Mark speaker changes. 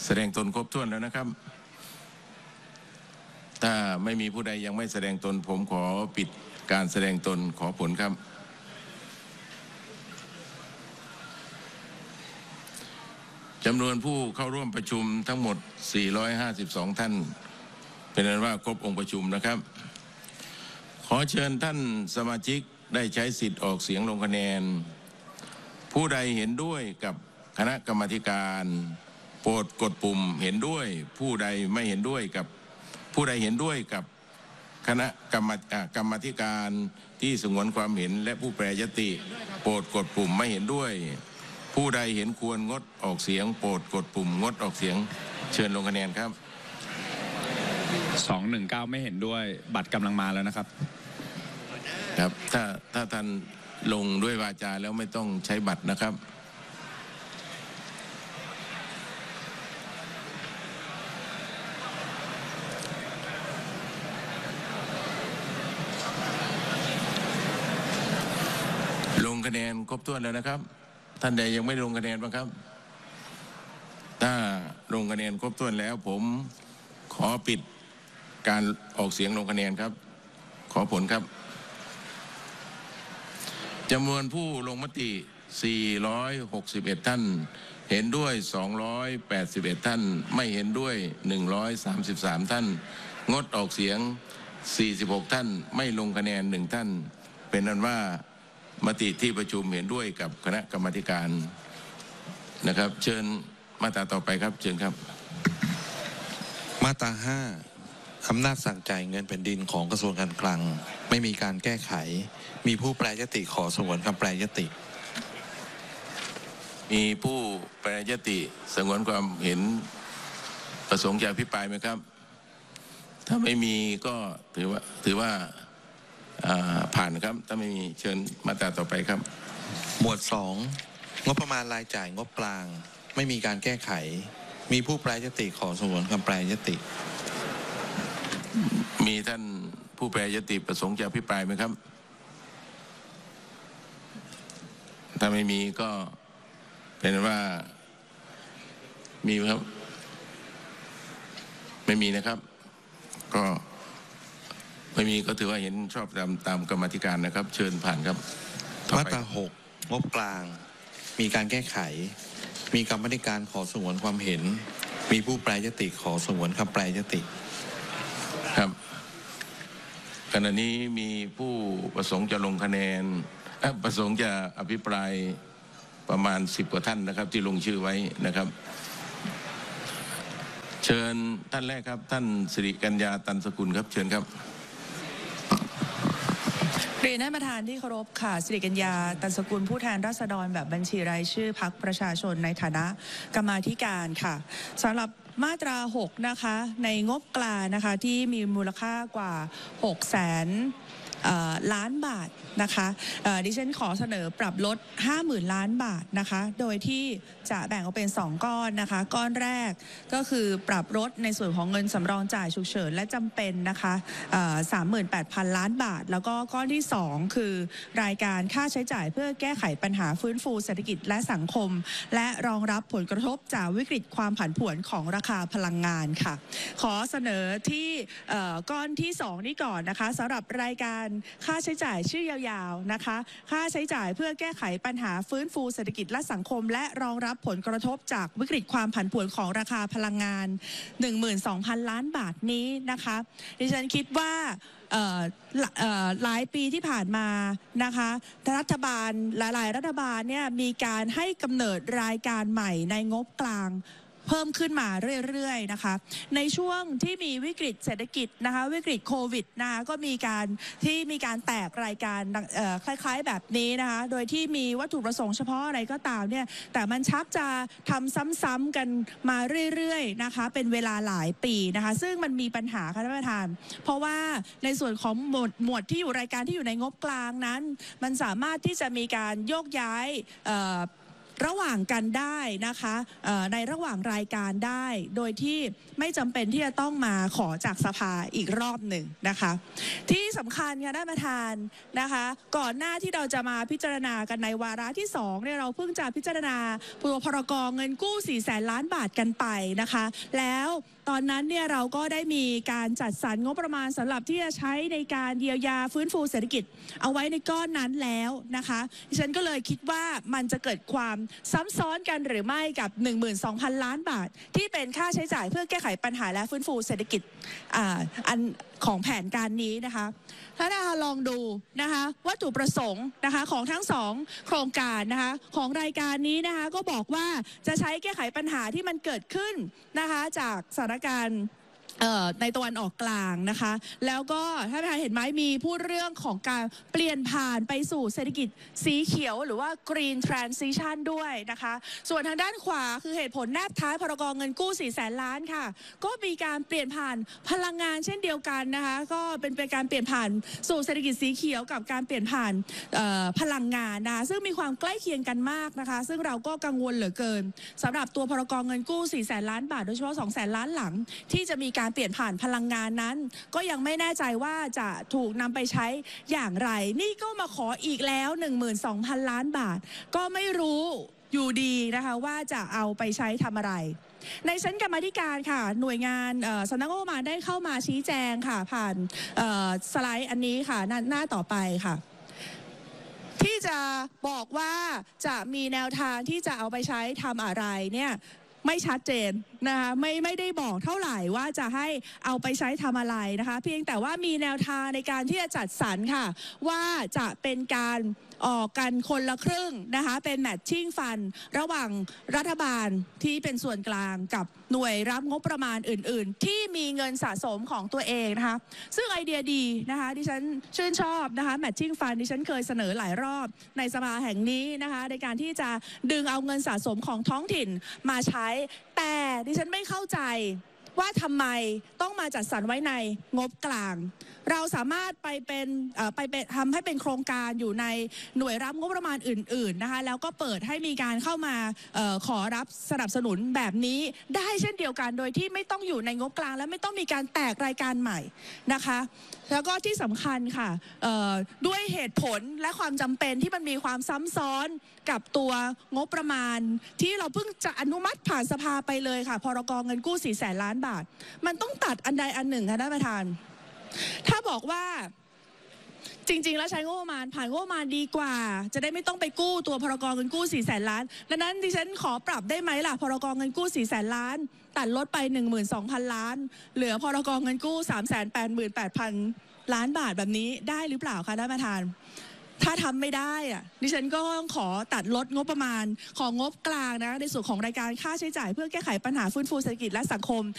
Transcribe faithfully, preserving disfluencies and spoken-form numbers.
Speaker 1: แสดงตนครบถ้วนแล้วนะครับถ้าไม่มีผู้ใดยังไม่แสดงตนผมขอปิดการแสดงตนขอผลครับจำนวนผู้เข้าร่วมประชุมทั้งหมดสี่ร้อยห้าสิบสองท่านเป็นนั้นว่าครบองค์ประชุมนะครับขอเชิญท่านสมาชิกได้ใช้สิทธิ์ออกเสียงลงคะแนนผู้ใดเห็นด้วยกับคณะกรรมาธิการโปรดกดปุ่มเห็นด้วยผู้ใดไม่เห็นด้วยกับผู้ใดเห็นด้วยกับคณะกรรมกรรมาธิการที่สงวนความเห็นและผู้แปรยติโปรดกดปุ่มไม่เห็นด้วยผู้ใดเห็นควรงดออกเสียงโปรดกดปุ่มงดออกเสียงเชิญลงคะแนนครับ
Speaker 2: สองหนึ่งเก้าไม่เห็นด้วยบัตรกำลังมาแล้วนะครับ
Speaker 1: ครับถ้าถ้าท่านลงด้วยวาจาแล้วไม่ต้องใช้บัตรนะครับลงคะแนนครบถ้วนแล้วนะครับท่านใดยังไม่ลงคะแนนบ้างครับถ้าลงคะแนนครบถ้วนแล้วผมขอปิดการออกเสียงลงคะแนนครับขอผลครับจำนวนผู้ลงมติสี่ร้อยหกสิบเอ็ดท่านเห็นด้วยสองร้อยแปดสิบเอ็ดท่านไม่เห็นด้วยหนึ่งร้อยสามสิบสามท่านงดออกเสียงสี่สิบหกท่านไม่ลงคะแนนหนึ่งท่านเป็นนั้นว่ามติที่ประชุมเห็นด้วยกับคณะกรรมาธิการนะครับเชิญมาตราต่อไปครับเชิญครับ
Speaker 3: มาตราห้าอำนาจสั่งจ่ายเงินแผ่นดินของกระทรวงการคลังไม่มีการแก้ไขมีผู้แปรยติขอสงวนคำแปรยติ
Speaker 1: มีผู้แปรยติสงวนความเห็นประสงค์จะอภิปรายไหมครับถ้าไม่มีก็ถือว่าถือว่าผ่านครับถ้าไม่มีเชิญมาตราต่อไปครับ
Speaker 3: หมวดสองงบประมาณรายจ่ายงบกลางไม่มีการแก้ไขมีผู้แปรยติขอสงวนคำแปรยติ
Speaker 1: มีท่านผู้แปรยติประสงค์จะอภิปรายไหมครับถ้าไม่มีก็เป็นว่ามีครับไม่มีนะครับก็ไม่มีก็ถือว่าเห็นชอบตามตามกรรมาธิการนะครับเชิญผ่านครับ
Speaker 3: มาตราหกงบกลางมีการแก้ไขมีกรรมาธิการขอสงวนความเห็นมีผู้แปรยติขอสงวนคำแปรยติ
Speaker 1: ครับขณะนี้มีผู้ประสงค์จะลงคะแนนประสงค์จะอภิปรายประมาณสิบกว่าท่านนะครับที่ลงชื่อไว้นะครับเชิญท่านแรกครับท่านสิริกัญญาตันสกุลครับเชิญครับ
Speaker 4: เรียนท่านประธานที่เคารพค่ะสิริกัญญาตันสกุลผู้แทนราษฎรแบบบัญชีรายชื่อพรรคประชาชนในฐานะกรรมาธิการค่ะสำหรับมาตราหกนะคะในงบกลางนะคะที่มีมูลค่ากว่าหกแสนล้านบาทนะคะดิฉันขอเสนอปรับลด ห้าหมื่น ล้านบาทนะคะโดยที่จะแบ่งออกเป็นสองก้อนนะคะก้อนแรกก็คือปรับลดในส่วนของเงินสำรองจ่ายฉุกเฉินและจำเป็นนะคะ สามหมื่นแปดพัน ล้านบาทแล้วก็ก้อนที่สองคือรายการค่าใช้จ่ายเพื่อแก้ไขปัญหาฟื้นฟูเศรษฐกิจและสังคมและรองรับผลกระทบจากวิกฤตความผันผวนของราคาพลังงานค่ะขอเสนอที่ก้อนที่สองนี้ก่อนนะคะสำหรับรายการค่าใช้จ่ายชื่อยาวๆนะคะค่าใช้จ่ายเพื่อแก้ไขปัญหาฟื้นฟูเศรษฐกิจและสังคมและรองรับผลกระทบจากวิกฤตความผันผวนของราคาพลังงาน หนึ่งหมื่นสองพัน ล้านบาทนี้นะคะดิฉันคิดว่าหลายปีที่ผ่านมานะคะรัฐบาลหลายๆรัฐบาลเนี่ยมีการให้กำเนิดรายการใหม่ในงบกลางเพิ่มขึ้นมาเรื่อยๆนะคะในช่วงที่มีวิกฤตเศรษฐกิจนะคะวิกฤตโควิดนะคะก็มีการที่มีการแตกรายการคล้ายๆแบบนี้นะคะโดยที่มีวัตถุประสงค์เฉพาะอะไรก็ตามเนี่ยแต่มันชักจะทำซ้ำๆกันมาเรื่อยๆนะคะเป็นเวลาหลายปีนะคะซึ่งมันมีปัญหาค่ะท่านประธานเพราะว่าในส่วนของหมวดหมวดที่อยู่รายการที่อยู่ในงบกลางนั้นมันสามารถที่จะมีการโยกย้ายระหว่างกันได้นะคะในระหว่างรายการได้โดยที่ไม่จำเป็นที่จะต้องมาขอจากสภาอีกรอบหนึ่งนะคะที่สำคัญค่ะท่านประธานนะคะก่อนหน้าที่เราจะมาพิจารณากันในวาระที่สองเนี่ยเราเพิ่งจะพิจารณาตัวพรกเงินกู้สี่แสนล้านบาทกันไปนะคะแล้วตอนนั้นเนี่ยเราก็ได้มีการจัดสรรงบประมาณสำหรับที่จะใช้ในการเยียวยาฟื้นฟูเศรษฐกิจเอาไว้ในก้อนนั้นแล้วนะคะดิฉันก็เลยคิดว่ามันจะเกิดความซ้ำซ้อนกันหรือไม่กับ หนึ่งหมื่นสองพัน ล้านบาทที่เป็นค่าใช้จ่ายเพื่อแก้ไขปัญหาและฟื้นฟูเศรษฐกิจอ่าอันของแผนการนี้นะคะถ้าเราลองดูนะคะวัตถุประสงค์นะคะของทั้งสองโครงการนะคะของรายการนี้นะคะก็บอกว่าจะใช้แก้ไขปัญหาที่มันเกิดขึ้นนะคะจากสถานการณ์ในตะวันออกกลางนะคะแล้วก็ถ้าท่านเห็นไหมมีพูดเรื่องของการเปลี่ยนผ่านไปสู่เศรษฐกิจสีเขียวหรือว่า Green Transition ด้วยนะคะส่วนทางด้านขวาคือเหตุผลแนบท้ายพรกเงินกู้สี่แสนล้านค่ะก็มีการเปลี่ยนผ่านพลังงานเช่นเดียวกันนะคะก็เป็นเป็นการเปลี่ยนผ่านสู่เศรษฐกิจสีเขียวกับการเปลี่ยนผ่านพลังงานนะคะซึ่งมีความใกล้เคียงกันมากนะคะซึ่งเราก็กังวลเหลือเกินสำหรับตัวพรกเงินกู้สี่แสนล้านบาทโดยเฉพาะสองแสนล้านหลังที่จะมีการเปลี่ยนผ่านพลังงานนั้นก็ยังไม่แน่ใจว่าจะถูกนำไปใช้อย่างไรนี่ก็มาขออีกแล้ว หนึ่งหมื่นสองพัน ล้านบาทก็ไม่รู้อยู่ดีนะคะว่าจะเอาไปใช้ทำอะไรในชั้นกรรมาธิการค่ะหน่วยงานสำนักงบประมาณได้เข้ามาชี้แจงค่ะผ่านสไลด์อันนี้ค่ะหน้าหน้าต่อไปค่ะที่จะบอกว่าจะมีแนวทางที่จะเอาไปใช้ทำอะไรเนี่ยไม่ชัดเจนนะคะไม่ไม่ได้บอกเท่าไหร่ว่าจะให้เอาไปใช้ทำอะไรนะคะเพียงแต่ว่ามีแนวทางในการที่จะจัดสรรค่ะว่าจะเป็นการออกกันคนละครึ่งนะคะเป็นแมทชิ่งฟันระหว่างรัฐบาลที่เป็นส่วนกลางกับหน่วยรับงบประมาณอื่นๆที่มีเงินสะสมของตัวเองนะคะซึ่งไอเดียดีนะคะดิฉันชื่นชอบนะคะแมทชิ่งฟันดิฉันเคยเสนอหลายรอบในสภาแห่งนี้นะคะในการที่จะดึงเอาเงินสะสมของท้องถิ่นมาใช้แต่ดิฉันไม่เข้าใจว่าทำไมต้องมาจัดสรรไว้ในงบกลางเราสามารถไปเป็นไปเป็นทำให้เป็นโครงการอยู่ในหน่วยรับงบประมาณอื่นๆนะคะแล้วก็เปิดให้มีการเข้ามาออขอรับสนับสนุนแบบนี้ได้เช่นเดียวกันโดยที่ไม่ต้องอยู่ในงบกลางและไม่ต้องมีการแตกรายการใหม่นะคะแล้วก็ที่สำคัญค่ะด้วยเหตุผลและความจำเป็นที่มันมีความซ้ำซ้อนกับตัวงบประมาณที่เราเพิ่งจะอนุมัติผ่านสภาไปเลยค่ะพรกเงินกู้สี่แสนล้านบาทมันต้องตัดอันใดอันหนึ่งค่ะท่านประธานถ้าบอกว่าจริงๆแล้วใช้งบประมาณผ่านงบประมาณดีกว่าจะได้ไม่ต้องไปกู้ตัวพรกเงินกู้สี่แสนล้านดังนั้นดิฉันขอปรับได้ไหมล่ะพรกเงินกู้สี่แสนล้านตัดลดไป หนึ่งหมื่นสองพัน ล้านเหลือพรกเงินกู้ สามแสนแปดหมื่นแปดพัน ล้านบาทแบบนี้ได้หรือเปล่าคะท่านประธานถ้าทำไม่ได้อะดิฉันก็ต้องขอตัดลดงบประมาณของงบกลางนะในส่วนของรายการค่าใช้จ่ายเพื่อแก้ไขปัญหาฟื้นฟูเศรษฐกิจและสังคม